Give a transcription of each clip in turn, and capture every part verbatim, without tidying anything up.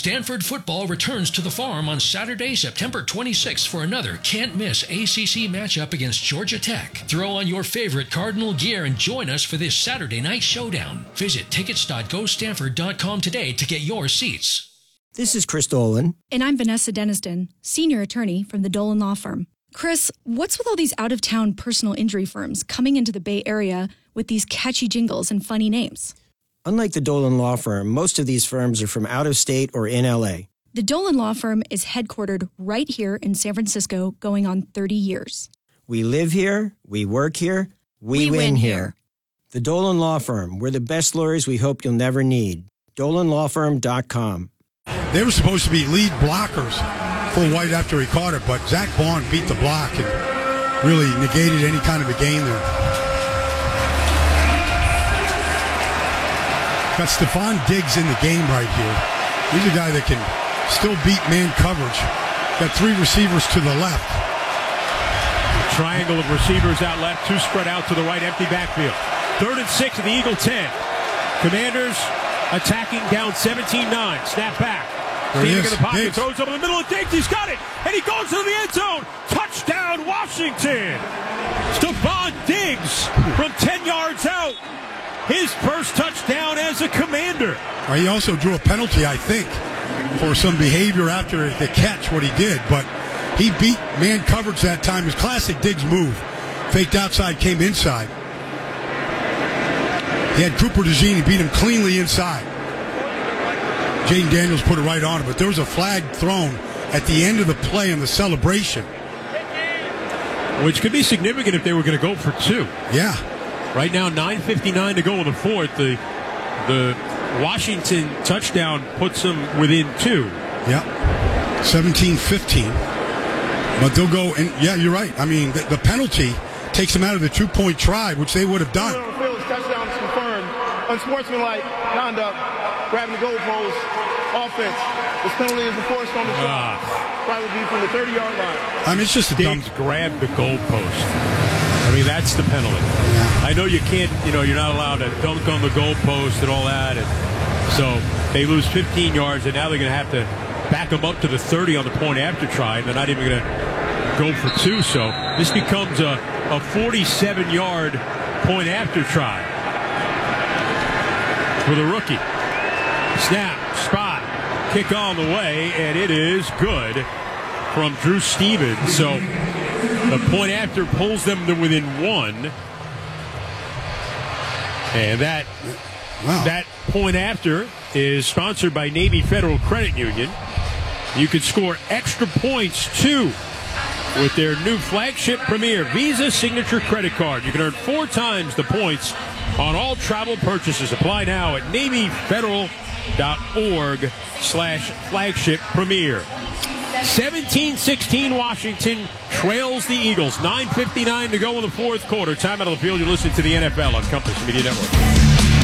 Stanford football returns to the Farm on Saturday, September twenty-sixth for another can't-miss A C C matchup against Georgia Tech. Throw on your favorite Cardinal gear and join us for this Saturday night showdown. Visit tickets dot go stanford dot com today to get your seats. This is Chris Dolan. And I'm Vanessa Deniston, senior attorney from the Dolan Law Firm. Chris, what's with all these out-of-town personal injury firms coming into the Bay Area with these catchy jingles and funny names? Unlike the Dolan Law Firm, most of these firms are from out of state or in L A. The Dolan Law Firm is headquartered right here in San Francisco, going on thirty years. We live here, we work here, we, We win, win here. here. The Dolan Law Firm, we're the best lawyers we hope you'll never need. dolan law firm dot com. They were supposed to be lead blockers for White after he caught it, but Zach Vaughn beat the block and really negated any kind of a gain there. Got Stephon Diggs in the game right here. He's a guy that can still beat man coverage. Got three receivers to the left. Triangle of receivers out left, two spread out to the right, empty backfield. Third and six at the Eagle ten. Commanders attacking down seventeen nine. Snap back. Stealing in the pocket, throws over the middle of Diggs. He's got it, and he goes to the end zone. Touchdown, Washington. Stephon Diggs from ten yards out. His first touchdown as a Commander. Well, he also drew a penalty, I think, for some behavior after the catch, what he did. But he beat man coverage that time. His classic Diggs move. Faked outside, came inside. He had Cooper DeJean. He beat him cleanly inside. Jaden Daniels put it right on him. But there was a flag thrown at the end of the play in the celebration. Which could be significant if they were going to go for two. Yeah. Right now, nine fifty-nine to go in the fourth. The the Washington touchdown puts them within two. Yeah, seventeen fifteen. But they'll go, and yeah, you're right. I mean, the, the penalty takes them out of the two-point try, which they would have done. Touchdown is confirmed. Unsportsmanlike conduct, grabbing the goalpost, offense. This penalty is enforced on the try. Ah. Probably would be from the thirty-yard line. I mean, it's just a Diggs dumb. grabbed the goalpost. I mean, that's the penalty. Yeah. I know you can't, you know, you're not allowed to dunk on the goalpost and all that. And so they lose fifteen yards, and now they're going to have to back them up to the thirty on the point after try, and they're not even going to go for two. So this becomes a, a forty-seven-yard point after try for the rookie. Snap, spot, kick on the way, and it is good from Drew Stevens. So the point after pulls them to within one. And that wow. that point after is sponsored by Navy Federal Credit Union. You can score extra points, too, with their new flagship Premier Visa Signature Credit Card. You can earn four times the points on all travel purchases. Apply now at navy federal dot org slash flagship premier. seventeen sixteen Washington trails the Eagles. nine fifty-nine to go in the fourth quarter. Time out of the field. You're listening to the N F L on Compass Media Network.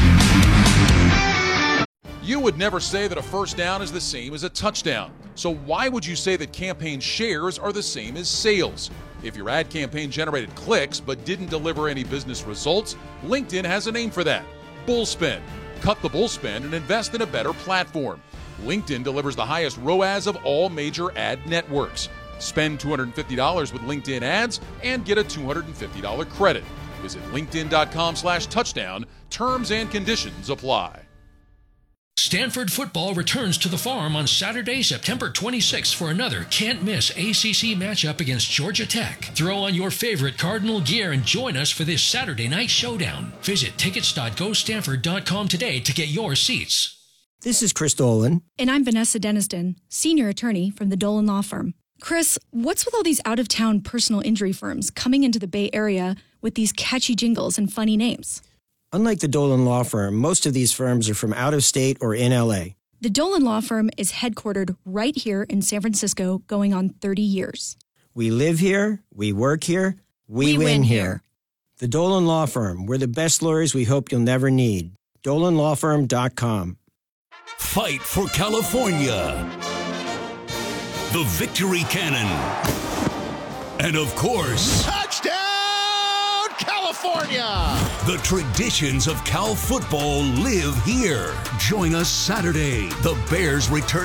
You would never say that a first down is the same as a touchdown. So why would you say that campaign shares are the same as sales? If your ad campaign generated clicks but didn't deliver any business results, LinkedIn has a name for that. Bullspend. Cut the bullspend and invest in a better platform. LinkedIn delivers the highest R O A S of all major ad networks. Spend two hundred fifty dollars with LinkedIn ads and get a two hundred fifty dollars credit. Visit linkedin.com slash touchdown. Terms and conditions apply. Stanford football returns to the Farm on Saturday, September twenty-sixth for another can't-miss A C C matchup against Georgia Tech. Throw on your favorite Cardinal gear and join us for this Saturday night showdown. Visit tickets dot go stanford dot com today to get your seats. This is Chris Dolan. And I'm Vanessa Deniston, senior attorney from the Dolan Law Firm. Chris, what's with all these out-of-town personal injury firms coming into the Bay Area with these catchy jingles and funny names? Unlike the Dolan Law Firm, most of these firms are from out of state or in L A. The Dolan Law Firm is headquartered right here in San Francisco, going on thirty years. We live here, we work here, we, we win, win here. here. The Dolan Law Firm, we're the best lawyers we hope you'll never need. dolan law firm dot com. Fight for California. The Victory Cannon. And of course, touchdown, California! The traditions of Cal football live here. Join us Saturday. The Bears return